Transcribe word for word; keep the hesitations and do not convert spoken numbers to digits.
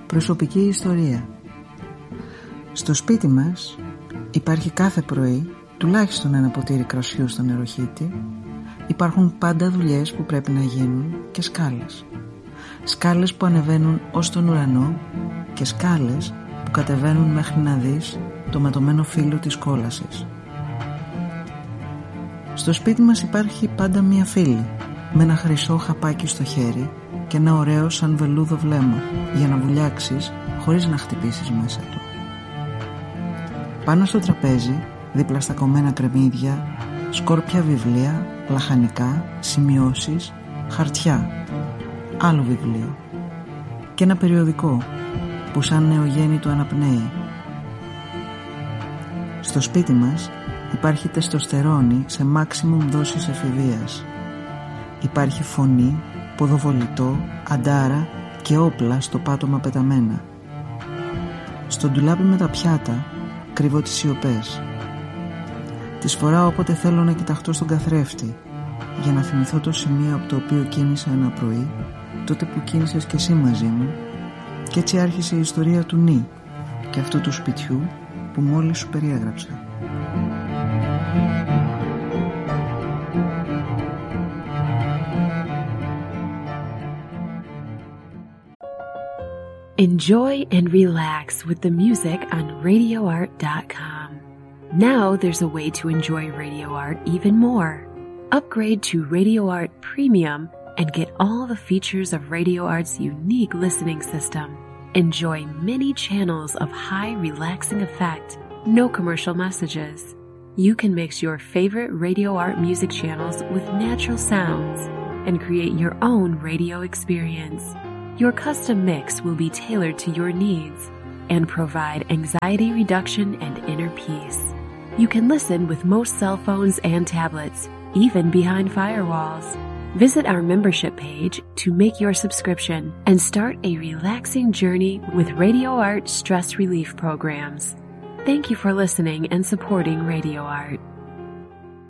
Προσωπική ιστορία. Στο σπίτι μας υπάρχει κάθε πρωί τουλάχιστον ένα ποτήρι κρασιού στο νεροχύτη. Υπάρχουν πάντα δουλειές που πρέπει να γίνουν και σκάλες. Σκάλες που ανεβαίνουν ως τον ουρανό και σκάλες που κατεβαίνουν μέχρι να δεις το ματωμένο φύλλο της κόλασης. Στο σπίτι μας υπάρχει πάντα μία φίλη με ένα χρυσό χαπάκι στο χέρι και ένα ωραίο σαν βελούδο βλέμμα για να βουλιάξεις χωρίς να χτυπήσεις μέσα του. Πάνω στο τραπέζι, δίπλα στα κομμένα κρεμμύδια, σκόρπια βιβλία, λαχανικά, σημειώσεις, χαρτιά, άλλο βιβλίο και ένα περιοδικό που σαν νεογέννητο αναπνέει. Στο σπίτι μας υπάρχει τεστοστερόνη σε μάξιμουμ δόσεις εφηβείας. Υπάρχει φωνή, ποδοβολητό, αντάρα και όπλα στο πάτωμα πεταμένα. Στο ντουλάπι με τα πιάτα κρύβω τις σιωπές. Τις φοράω όποτε θέλω να κοιταχτώ στον καθρέφτη για να θυμηθώ το σημείο από το οποίο κίνησα ένα πρωί, τότε που κίνησες και εσύ μαζί μου, και έτσι άρχισε η ιστορία του Νι και αυτού του σπιτιού που μόλις σου περιέγραψα. Enjoy and relax with the music on radio art dot com. Now there's a way to enjoy Radio Art even more. Upgrade to Radio Art Premium and get all the features of Radio Art's unique listening system. Enjoy many channels of high relaxing effect, no commercial messages. You can mix your favorite Radio Art music channels with natural sounds and create your own radio experience. Your custom mix will be tailored to your needs and provide anxiety reduction and inner peace. You can listen with most cell phones and tablets, even behind firewalls. Visit our membership page to make your subscription and start a relaxing journey with Radio Art stress relief programs. Thank you for listening and supporting Radio Art.